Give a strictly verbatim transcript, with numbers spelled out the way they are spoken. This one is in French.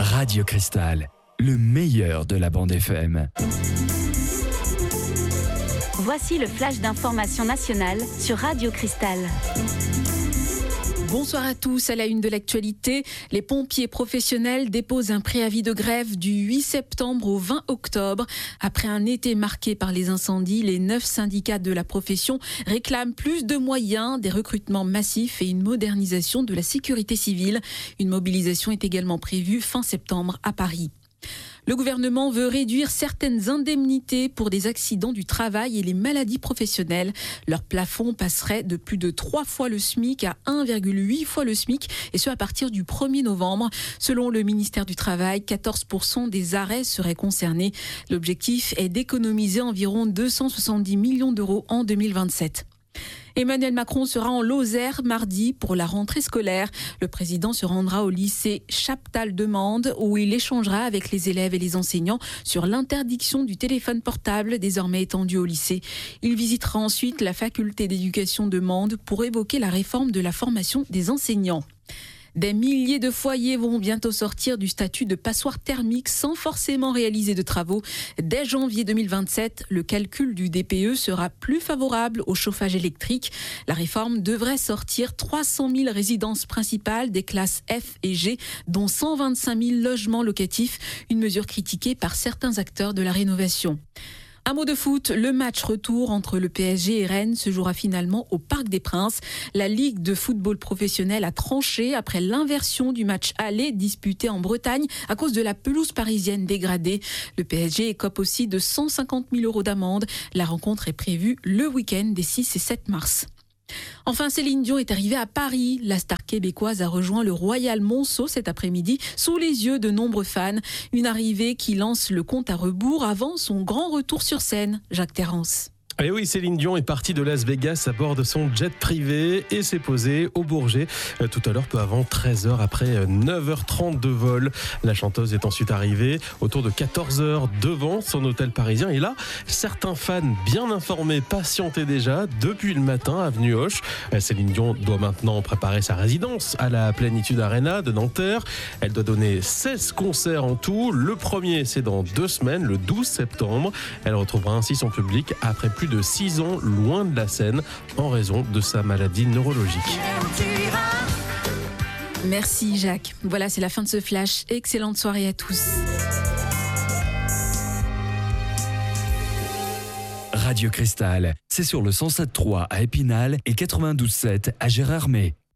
Radio Cristal, le meilleur de la bande F M. Voici le flash d'information nationale sur Radio Cristal. Bonsoir à tous. À la une de l'actualité, les pompiers professionnels déposent un préavis de grève du huit septembre au vingt octobre. Après un été marqué par les incendies, les neuf syndicats de la profession réclament plus de moyens, des recrutements massifs et une modernisation de la sécurité civile. Une mobilisation est également prévue fin septembre à Paris. Le gouvernement veut réduire certaines indemnités pour des accidents du travail et les maladies professionnelles. Leur plafond passerait de plus de trois fois le SMIC à un virgule huit fois le SMIC, et ce à partir du premier novembre. Selon le ministère du Travail, quatorze pour cent des arrêts seraient concernés. L'objectif est d'économiser environ deux cent soixante-dix millions d'euros en deux mille vingt-sept. Emmanuel Macron sera en Lozère mardi pour la rentrée scolaire. Le président se rendra au lycée Chaptal-Demande où il échangera avec les élèves et les enseignants sur l'interdiction du téléphone portable désormais étendue au lycée. Il visitera ensuite la faculté d'éducation de Mende pour évoquer la réforme de la formation des enseignants. Des milliers de foyers vont bientôt sortir du statut de passoire thermique sans forcément réaliser de travaux. Dès janvier deux mille vingt-sept, le calcul du D P E sera plus favorable au chauffage électrique. La réforme devrait sortir trois cent mille résidences principales des classes F et G, dont cent vingt-cinq mille logements locatifs, une mesure critiquée par certains acteurs de la rénovation. Un mot de foot, le match retour entre le P S G et Rennes se jouera finalement au Parc des Princes. La Ligue de football professionnel a tranché après l'inversion du match aller disputé en Bretagne à cause de la pelouse parisienne dégradée. Le P S G écope aussi de cent cinquante mille euros d'amende. La rencontre est prévue le week-end des six et sept mars. Enfin, Céline Dion est arrivée à Paris. La star québécoise a rejoint le Royal Monceau cet après-midi sous les yeux de nombreux fans. Une arrivée qui lance le compte à rebours avant son grand retour sur scène. Jacques Terrance. Et oui, Céline Dion est partie de Las Vegas à bord de son jet privé et s'est posée au Bourget tout à l'heure, peu avant treize heures, après neuf heures trente de vol. La chanteuse est ensuite arrivée autour de quatorze heures devant son hôtel parisien. Et là, certains fans bien informés patientaient déjà depuis le matin, avenue Hoche. Céline Dion doit maintenant préparer sa résidence à la Plénitude Arena de Nanterre. Elle doit donner seize concerts en tout. Le premier, c'est dans deux semaines, le douze septembre. Elle retrouvera ainsi son public après plus de six ans loin de la scène en raison de sa maladie neurologique. Merci Jacques. Voilà, c'est la fin de ce flash. Excellente soirée à tous. Radio Cristal, c'est sur le cent sept virgule trois à Épinal et quatre-vingt-douze virgule sept à Gérardmer.